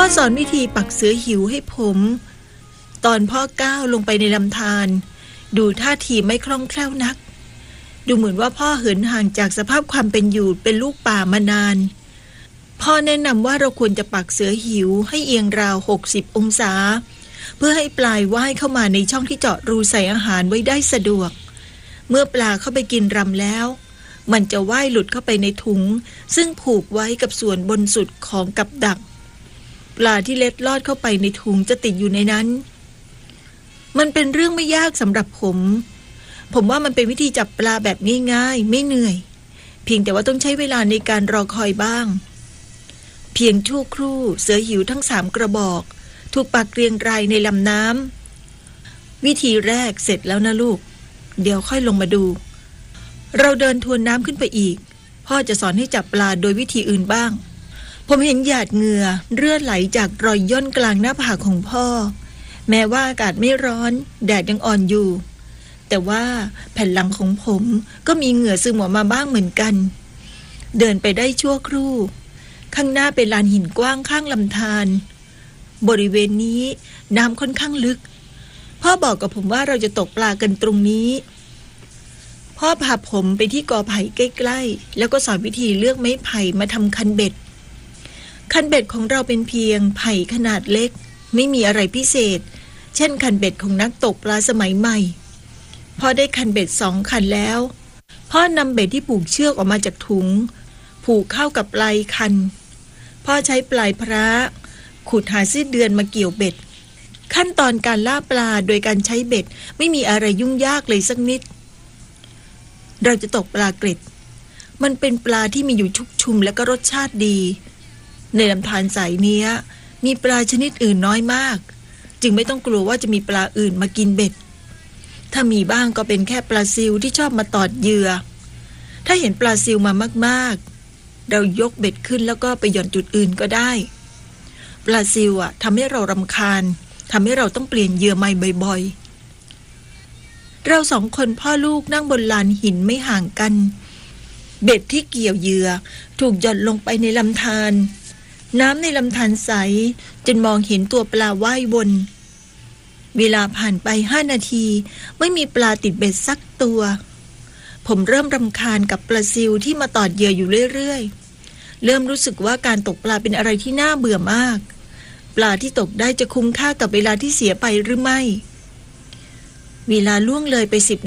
สอนวิธีปักเสือหิวให้ผมตอนพ่อก้าวลงไปในลำธารดูท่าทีไม่คล่องแคล่วนักดูเหมือนว่าพ่อเหินห่างจากสภาพความเป็นอยู่เป็นลูกป่ามานานพ่อแนะนำว่าเราควรจะปักเสือหิวให้เอียงราว60องศาเพื่อให้ปลายว่ายเข้ามาในช่องที่เจาะรูใส่อาหารไว้ได้สะดวกเมื่อปลาเข้าไปกินรำแล้วมันจะว่ายหลุดเข้าไปในถุงซึ่งผูกไว้กับส่วนบนสุดของกับดักปลาที่เล็ดลอดเข้าไปในถุงจะติดอยู่ในนั้นมันเป็นเรื่องไม่ยากสำหรับผมว่ามันเป็นวิธีจับปลาแบบง่ายๆไม่เหนื่อยเพียงแต่ว่าต้องใช้เวลาในการรอคอยบ้างเพียงชั่วครู่เสือหิวทั้ง3กระบอกถูกปักเรียงรายในลำน้ำวิธีแรกเสร็จแล้วนะลูกเดี๋ยวค่อยลงมาดูเราเดินทวนน้ำขึ้นไปอีกพ่อจะสอนให้จับปลาโดยวิธีอื่นบ้างผมเห็นหยาดเหงื่อเลือดไหลจากรอยย่นกลางหน้าผากของพ่อแม้ว่าอากาศไม่ร้อนแดดยังอ่อนอยู่แต่ว่าแผ่นหลังของผมก็มีเหงื่อซึมออกมาบ้างเหมือนกันเดินไปได้ชั่วครู่ข้างหน้าเป็นลานหินกว้างข้างลำธารบริเวณนี้น้ำค่อนข้างลึกพ่อบอกกับผมว่าเราจะตกปลากันตรงนี้พ่อพาผมไปที่กอไผ่ใกล้ๆแล้วก็สอนวิธีเลือกไม้ไผ่มาทำคันเบ็ดของเราเป็นเพียงไผ่ขนาดเล็กไม่มีอะไรพิเศษเช่นคันเบ็ดของนักตกปลาสมัยใหม่พอได้คันเบ็ด2คันแล้วพ่อนำเบ็ดที่ผูกเชือกออกมาจากถุงผูกเข้ากับปลายคันพ่อใช้ปลายพระขุดหาไส้เดือนมาเกี่ยวเบ็ดขั้นตอนการล่าปลาโดยการใช้เบ็ดไม่มีอะไรยุ่งยากเลยสักนิดเราจะตกปลาเกร็ดมันเป็นปลาที่มีอยู่ชุกชุมและก็รสชาติดีในลำธารสายนี้มีปลาชนิดอื่นน้อยมากจึงไม่ต้องกลัวว่าจะมีปลาอื่นมากินเบ็ดถ้ามีบ้างก็เป็นแค่ปลาซิวที่ชอบมาตอดเหยื่อถ้าเห็นปลาซิวมามากๆเรายกเบ็ดขึ้นแล้วก็ไปหย่อนจุดอื่นก็ได้ปลาซิวทำให้เรารำคาญทำให้เราต้องเปลี่ยนเหยื่อใหม่บ่อยๆเรา2คนพ่อลูกนั่งบนลานหินไม่ห่างกันเบ็ดที่เกี่ยวเหยื่อถูกหย่อนลงไปในลำธารน้ำในลำธารใสจนมองเห็นตัวปลาว่ายวนเวลาผ่านไป5 นาทีไม่มีปลาติดเบ็ดสักตัวผมเริ่มรำคาญกับปลาซิวที่มาตอดเหยื่ออยู่เรื่อยๆเริ่มรู้สึกว่าการตกปลาเป็นอะไรที่น่าเบื่อมากปลาที่ตกได้จะคุ้มค่ากับเวลาที่เสียไปหรือไม่เวลาล่วงเลยไป10